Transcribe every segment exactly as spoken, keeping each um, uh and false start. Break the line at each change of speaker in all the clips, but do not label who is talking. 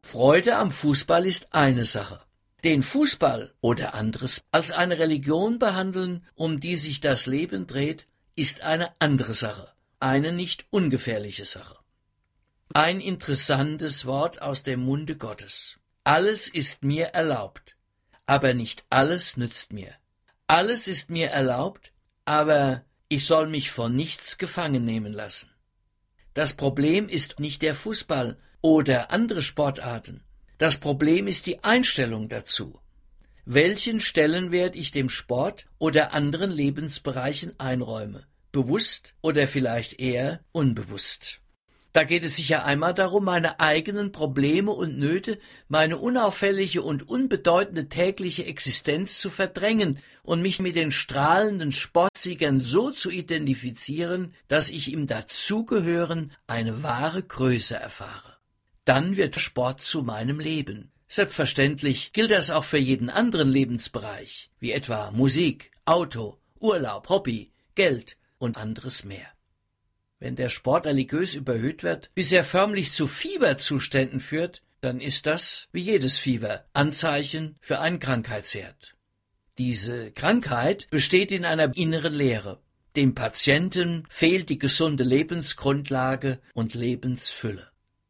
Freude am Fußball ist eine Sache. Den Fußball oder anderes als eine Religion behandeln, um die sich das Leben dreht, ist eine andere Sache, eine nicht ungefährliche Sache. Ein interessantes Wort aus dem Munde Gottes. Alles ist mir erlaubt, aber nicht alles nützt mir. Alles ist mir erlaubt, aber ich soll mich von nichts gefangen nehmen lassen. Das Problem ist nicht der Fußball oder andere Sportarten. Das Problem ist die Einstellung dazu. Welchen Stellenwert ich dem Sport oder anderen Lebensbereichen einräume, bewusst oder vielleicht eher unbewusst. Da geht es sicher einmal darum, meine eigenen Probleme und Nöte, meine unauffällige und unbedeutende tägliche Existenz zu verdrängen und mich mit den strahlenden Sportsiegern so zu identifizieren, dass ich im Dazugehören eine wahre Größe erfahre. Dann wird Sport zu meinem Leben. Selbstverständlich gilt das auch für jeden anderen Lebensbereich, wie etwa Musik, Auto, Urlaub, Hobby, Geld und anderes mehr. Wenn der Sport religiös überhöht wird, bis er förmlich zu Fieberzuständen führt, dann ist das, wie jedes Fieber, Anzeichen für einen Krankheitsherd. Diese Krankheit besteht in einer inneren Leere. Dem Patienten fehlt die gesunde Lebensgrundlage und Lebensfülle.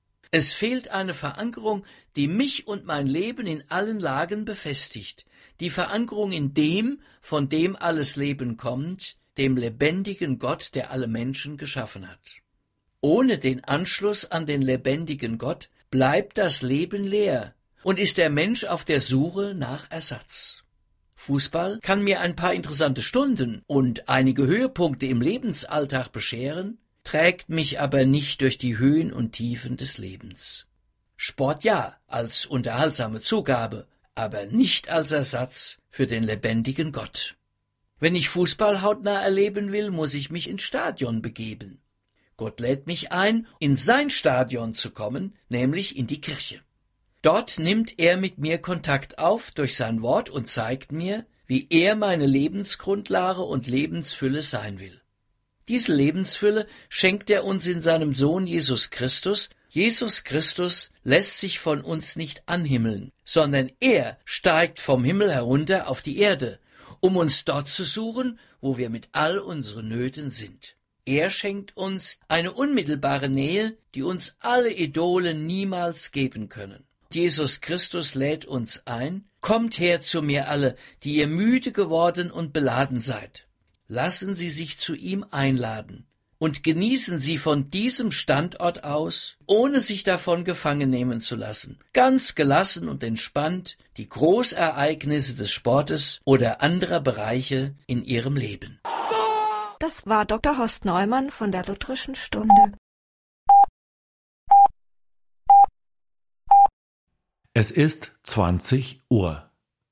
Es fehlt eine Verankerung, die mich und mein Leben in allen Lagen befestigt, die Verankerung in dem, von dem alles Leben kommt, dem lebendigen Gott, der alle Menschen geschaffen hat. Ohne den Anschluss an den lebendigen Gott bleibt das Leben leer und ist der Mensch auf der Suche nach Ersatz. Fußball kann mir ein paar interessante Stunden und einige Höhepunkte im Lebensalltag bescheren, trägt mich aber nicht durch die Höhen und Tiefen des Lebens. Sport ja, als unterhaltsame Zugabe, aber nicht als Ersatz für den lebendigen Gott. Wenn ich Fußball hautnah erleben will, muss ich mich ins Stadion begeben. Gott lädt mich ein, in sein Stadion zu kommen, nämlich in die Kirche. Dort nimmt er mit mir Kontakt auf durch sein Wort und zeigt mir, wie er meine Lebensgrundlage und Lebensfülle sein will. Diese Lebensfülle schenkt er uns in seinem Sohn Jesus Christus. Jesus Christus lässt sich von uns nicht anhimmeln, sondern er steigt vom Himmel herunter auf die Erde, um uns dort zu suchen, wo wir mit all unseren Nöten sind. Er schenkt uns eine unmittelbare Nähe, die uns alle Idole niemals geben können. Jesus Christus lädt uns ein: Kommt her zu mir alle, die ihr müde geworden und beladen seid. Lassen Sie sich zu ihm einladen und genießen Sie von diesem Standort aus, ohne sich davon gefangen nehmen zu lassen, ganz gelassen und entspannt die Großereignisse des Sportes oder anderer Bereiche in Ihrem Leben.
Das war Doktor Horst Neumann von der Lutherischen Stunde.
Es ist zwanzig Uhr.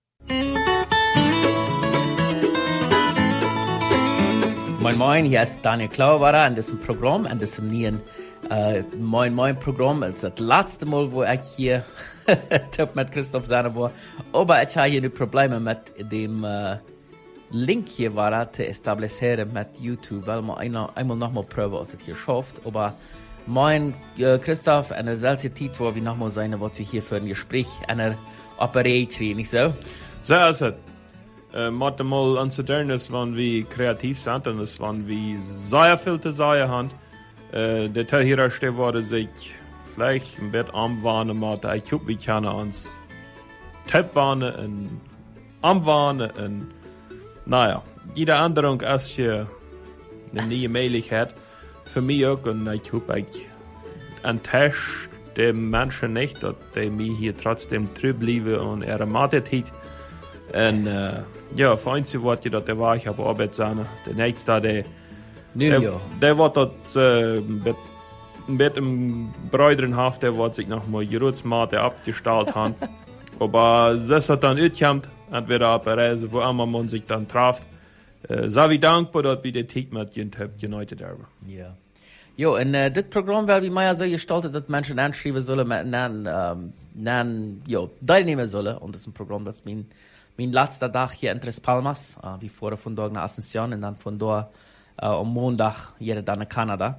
Moin Moin, hier ist Daniel Klauwara an diesem Programm, an diesem neuen äh, Moin Moin Programm. Es ist das letzte Mal, wo ich hier mit Christoph Sahne war. Aber ich habe hier die Probleme mit dem äh, Link hier war zu etablieren mit YouTube, weil man einmal, einmal nochmal probieren, was es hier schafft. Aber mein äh, Christoph, eine solche Zeit, wo wir nochmal sein, was wir hier für ein Gespräch, eine Operation, nicht so?
So ist es. Uh, moet mal consideren is wanneer we creatief zijn en is wanneer we zeer veel te zeggen hebben. Uh, de tegenwoordig worden zich vielleicht een beetje aanwanen, maar ik hoop we kunnen ons tipwanen en aanwanen en nou ja, jede andere als je een nieuwe mogelijkheid voor mij ook en ik hoop ik enttäuscht de mensen niet dat die mij hier trotzdem treu blijven en ihre Matigkeit. En uh, ja, voor eens wordt je dat de waar ik op arbeid zijn. De nächste, de, de, de wordt dat uh, met, met een bruiderenhaft, der wordt zich nog maar Gerutsmate abgestalt haben. Aber das hat dann uitkomt, entweder op een reise, wo immer man sich dann trifft. Uh, so wie dankbaar dat we de tijd met je hebt geneutet hebben.
Ja. Jo, en uh, dit Programm werden wir mal so gestaltet, dass Menschen anschreiben sollen, mit nan, um, nan, jo, teilnehmen sollen. Und das ist ein Programm, das mein Mein letzter Tag hier in Tres Palmas, äh, wie vorher von dort nach Asunción und dann von dort äh, am Montag hier dann nach Kanada.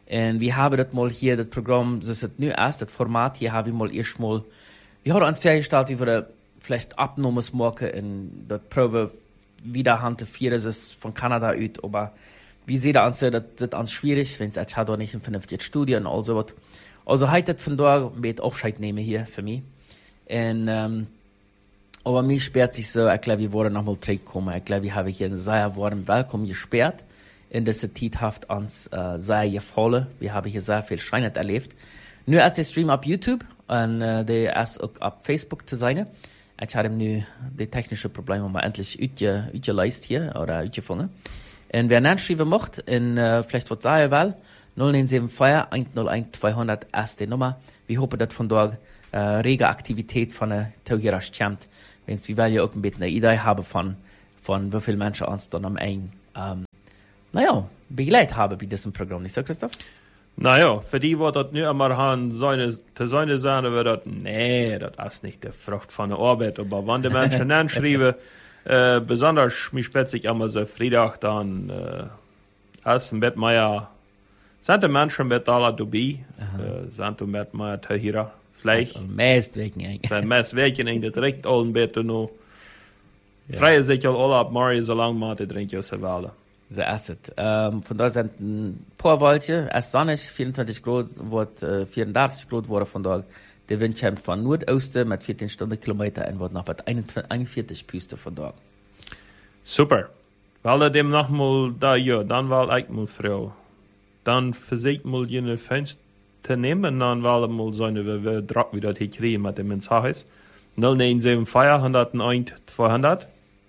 Und wir haben das mal hier, das Programm, so ist das nu erst, das Format hier habe ich mal erst mal, wir haben uns vorgestellt, wie wir vielleicht Abnahmes machen in das Probe wieder Hand vier ist von Kanada aus, aber wie seht ihr uns, das ist uns schwierig, wenn es jetzt hat auch nicht ein vernünftiges Studio und all so was. Also heute von da mit Aufscheid nehmen hier für mich. Und, ähm, aber mir sperrt sich so, ich glaube, wir wollen nochmal zurückkommen. Ich glaube, wir haben hier einen sehr warmen Willkommen gesperrt. In dieser Zeit hat uns äh, sehr gefallen. Wir haben hier sehr viel Schönes erlebt. Nur erst der Stream auf YouTube und äh, der erst auch auf Facebook zu sein. Ich habe nu die technischen Probleme mal endlich ausgeleist hier oder ausgefangen. Und wer nicht schreiben möchte, und äh, vielleicht was sagen will, null neun sieben vier eins null eins zweihundert erste Nummer. Wir hoffen, dass von dort äh, rege Aktivität von der Taugerast kommt. Wenn wir ja auch ein bisschen eine Idee haben von, von wie viele Menschen uns dann am Ende ähm, naja, begleitet haben bei diesem Programm, nicht so, Christoph?
Naja, für die, die das nicht einmal haben, seine, zu seine sagen, wird das, nee, das ist nicht die Frucht von der Arbeit. Aber wenn die Menschen dann schreiben, äh, besonders mich spätzig einmal so Freitag, dann, äh, als ein Bettmeier, sind die Menschen mit aller dabei, äh, sind die mit meiner Tahira, vielleicht.
Also, meist wegen eigentlich.
Wenn meist wegen eigentlich direkt allen Betten noch. Freie sich alle ab Mario, so lange man die trinken, so wählen.
So ist es. Ähm, von da sind ein paar Wolken, erst sonnig, vierundzwanzig Grad, wird äh, vierundachtzig Grad wurde von da. Der Wind kommt von Nordosten mit vierzehn Stundenkilometer und wird noch bei einundvierzig Püste von da.
Super. Weil er dem noch mal da, ja, dann war ich mal froh. Dann versucht mal jene Fenster nehmen, dann war er mal so eine, wie Druck wieder hier kriegen mit dem ins Haus. null neun sieben vier eins null eins zweihundert.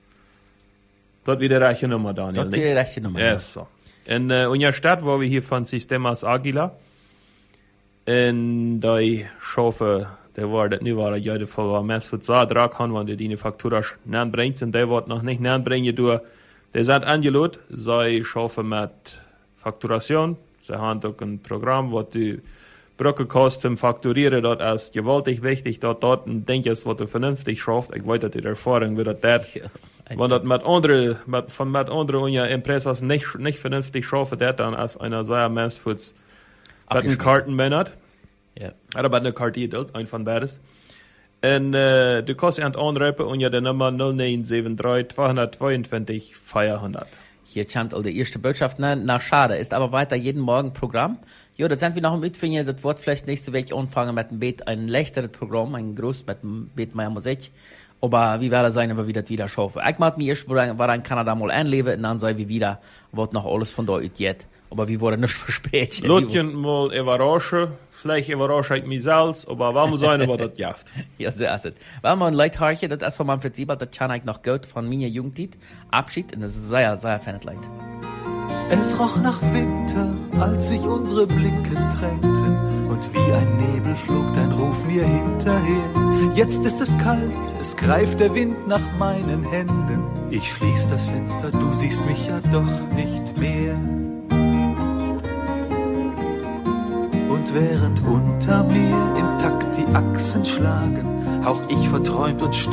Das wieder rechte Nummer, Daniel.
Das wieder rechte Nummer.
Ja, so. In äh, unserer Stadt, wo wir hier von Sistemas Aguila, in der Schafe, der war das nicht, war ja der Fall, war mehr für zwei Drag haben, wenn die die Faktura nähen bringt, und der wird noch nicht nähen bringen, du, der sagt angelot, sei Schafe mit Fakturation, sie haben auch ein Programm, wo die Brückenkosten fakturieren, das ist gewaltig wichtig, dort dort ein Ding ist, was du vernünftig schaffst, ich weiß, dass die Erfahrung wird, das,
Ja,
wenn das mit anderen, mit, von mit anderen unserer Impressas nicht, nicht vernünftig schaffen, das dann als einer sehr Messfuß, mit den Karten männet,
ja.
oder mit einer Karte geduld, ein von beides. Und, äh, du kannst an anrufen unter der Nummer null neun sieben drei zweihundertzweiundzwanzig vierhundert.
Hier kommt all die erste Botschaft. Na, na, schade. Ist aber weiter jeden Morgen Programm. Jo, das sind wir noch im Mitfinger. Das wird vielleicht nächste Woche anfangen mit dem Beet. Ein leichteres Programm, ein groß mit dem Beet meiner Musik. Aber wie wäre sein, wenn wir das wieder schaffen? Ich mag mir erst, war in Kanada mal anleben, und dann sei wir wieder, wird noch alles von da aus geht. Aber wir wurden nicht verspätet.
Lutjen mal überraschen, vielleicht überrasche ich mich selbst, aber warum sein, was das jaft?
Ja, so ist es. Weil man Leute harche, das ist von meinem Prinzip, das kann ich noch gut von meiner Jugendzeit. Abschied, und das ist sehr, sehr feines Leid.
Es roch nach Winter, als sich unsere Blicke trennten, und wie ein Nebel flog dein Ruf mir hinterher. Jetzt ist es kalt, es greift der Wind nach meinen Händen. Ich schließ das Fenster, du siehst mich ja doch nicht mehr. Und während unter mir im Takt die Achsen schlagen, hauch ich verträumt und